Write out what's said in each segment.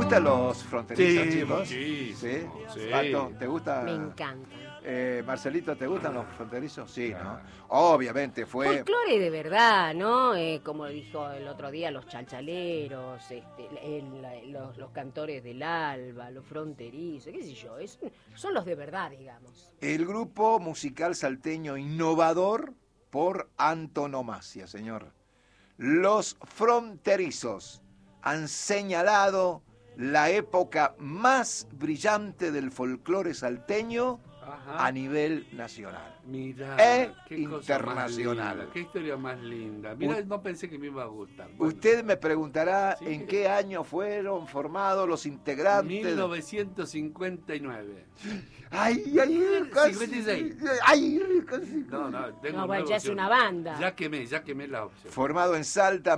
gustan los fronterizos, Sí, chicos? muchísimo, sí. Pato, ¿te gusta? Me encanta. Marcelito, ¿te gustan los fronterizos? Sí, Claro. ¿no? Obviamente fue... Folclore de verdad, ¿no? Como dijo el otro día, los chalchaleros, los cantores del alba, los fronterizos, qué sé yo, son los de verdad, digamos. El grupo musical salteño innovador por antonomasia, señor. Los fronterizos han señalado la época más brillante del folclore salteño a nivel nacional. Mirá, qué internacional. Cosa más linda, qué historia más linda. Mirá, no pensé que me iba a gustar. Bueno, Usted me preguntará Sí. en qué año fueron formados los integrantes. 1959. Ay, casi. 56. Ay, casi. No, tengo No, un bueno, nuevo ya es opción. una banda. Ya quemé la opción. Formado en Salta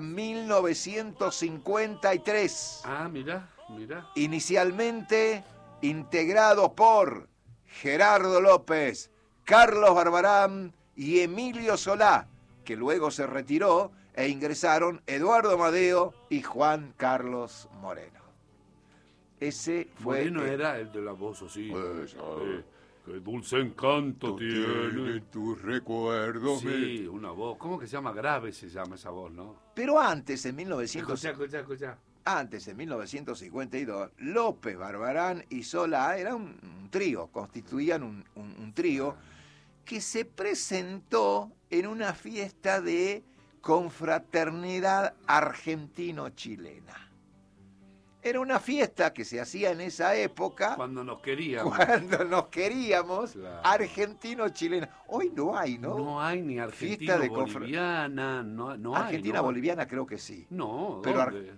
1953. Ah, mirá. Inicialmente integrado por Gerardo López, Carlos Barbarán y Emilio Solá, que luego se retiró e ingresaron Eduardo Amadeo y Juan Carlos Moreno. Ese fue... Moreno era el de la voz así. Pues, Qué dulce encanto tiene. tus recuerdos. Sí, una voz. ¿Cómo que se llama? Grave se llama esa voz, ¿no? Pero antes, en 1900... Escuchá. Antes, en 1952, López, Barbarán y Solá eran un trío, constituían un trío que se presentó en una fiesta de confraternidad argentino-chilena. Era una fiesta que se hacía en esa época Cuando nos queríamos. queríamos, Claro. argentino-chilena. Hoy no hay, ¿no? No hay ni Fiesta de argentina-boliviana, no hay. Argentina-boliviana creo que sí. No, Pero ¿dónde?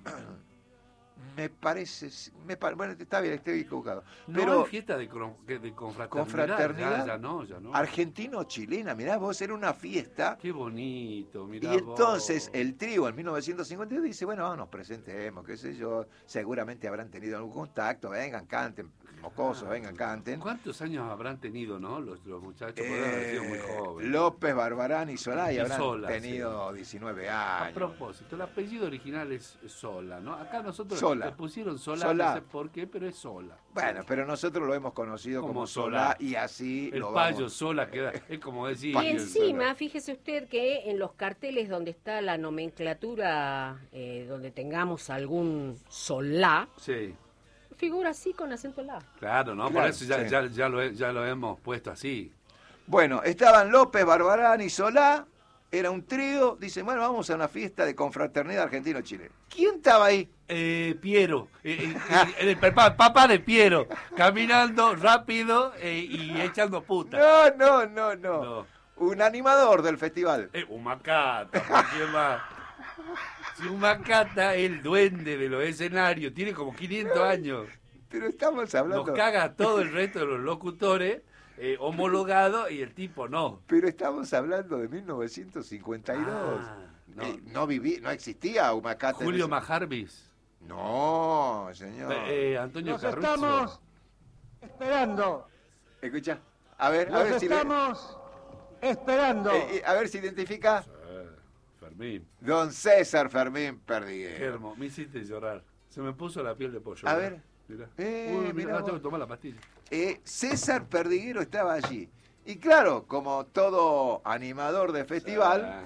Me parece, bueno, está bien, estoy equivocado. No Pero hay fiesta de confraternidad. confraternidad Ya no. argentino-chilena, mirá vos, era una fiesta. Qué bonito, mirá Y entonces vos. el trío en 1952 dice, bueno, nos presentemos, qué sé yo, seguramente habrán tenido algún contacto, vengan, canten, mocosos, vengan, canten. ¿Cuántos años habrán tenido, no? Los muchachos podrían haber sido muy jóvenes. López, Barbarán y Solá y Y habrán Sola, tenido 19 A años. propósito, el apellido original es Sola, ¿no? Acá nosotros Sola. le pusieron Sola, Sola. no sé por qué, pero es Sola. Bueno, pero nosotros lo hemos conocido como Como Solá Solá. y así El lo payo vamos. Sola queda, es como decir... Y encima, fíjese usted que en los carteles donde está la nomenclatura, donde tengamos algún solá, Sí, figura así con acento la. claro, ¿no? Por Claro, eso ya, sí. ya lo hemos puesto así. Bueno, estaban López, Barbarán y Solá, era un trío, dicen, bueno, vamos a una fiesta de confraternidad argentino-chilena. ¿Quién estaba ahí? Piero, el papá de Piero, caminando rápido y echando puta. No. No. Un animador del festival. Humacata, ¿quién más? Si Humacata es el duende de los escenarios, tiene como 500 años. Pero estamos hablando... Nos caga a todo el resto de los locutores homologados y el tipo no. Pero estamos hablando de 1952. No. No existía Humacata. en Julio ese- Majarvis. No, señor. Antonio Los Carrizo. estamos esperando. Escucha, a ver Los si... estamos esperando. a ver si identifica. Fermín. Don César Fermín Qué Perdiguero. hermoso. Me hiciste llorar. Se me puso la piel de pollo. A mirá. ver. Mirá. Mirá Mirá, vos. tengo que tomar la pastilla. César Perdiguero estaba allí. Y claro, como todo animador de festival,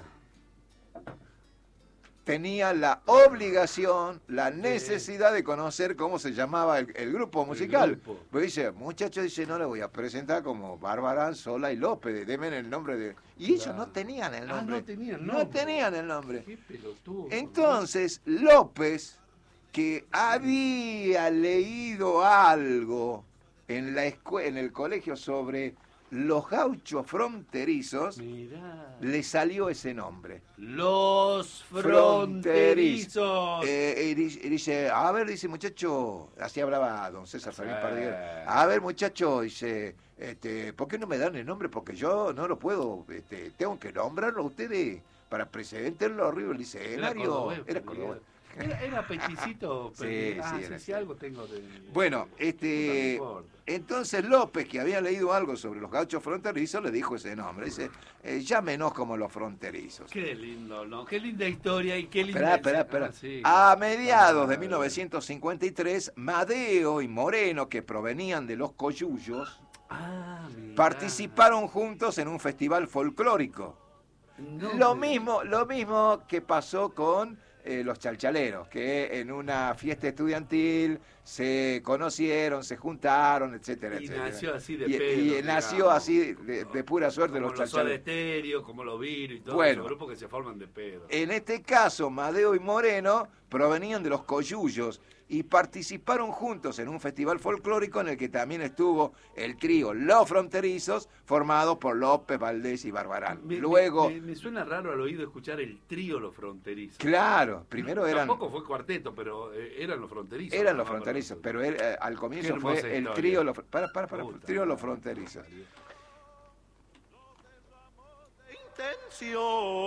tenía la obligación, la necesidad de conocer cómo se llamaba el grupo musical. grupo. Pues dice, muchachos, dice, no le voy a presentar como Barbarán, Sola y López, denme el nombre de... Y ellos no tenían el nombre. no tenían No nombre. tenían el nombre. Qué pelotudo. Entonces, López, que había leído algo en el colegio sobre los gauchos fronterizos, Mirá. le salió ese nombre. Los fronterizos. Y dice, a ver, dice, muchacho, así hablaba don César Fermín Sí. Perdiguero. A ver, muchacho, dice, ¿por qué no me dan el nombre? Porque yo no lo puedo, tengo que nombrarlo a ustedes para presentarlo arriba del escenario. cordobés, Era Perdiguero. cordobés. Era peticito, Sí, pero sí, era sí, así. algo tengo de... Bueno, No importa. entonces López, que había leído algo sobre los gauchos fronterizos, le dijo ese nombre. Dice, llámenos como los fronterizos. Qué lindo, ¿no? Qué linda historia y qué linda... Espera. Ah, sí. A mediados de 1953, Madeo y Moreno, que provenían de los Coyullos, Mirá. participaron juntos en un festival folclórico. No Lo me- mismo que pasó con los chalchaleros, que en una fiesta estudiantil se conocieron, se juntaron, etcétera, Y etcétera. nació así de Y pedo, nació digamos. así de pura suerte Como los los Soda chalchaleros. Stereo, como los Virus y todos Bueno. esos grupos que se forman de pedo. En este caso, Madeo y Moreno provenían de los Coyullos y participaron juntos en un festival folclórico en el que también estuvo el trío Los Fronterizos, formado por López, Valdés y Barbarán. Luego, Me suena raro al oído escuchar el trío Los Fronterizos. claro, primero eran... Tampoco fue cuarteto, pero eran los fronterizos. Eran los ¿no? fronterizos, pero al Qué comienzo hermosa fue el historia. trío, para, Puta trío Los madre. Fronterizos. Intención.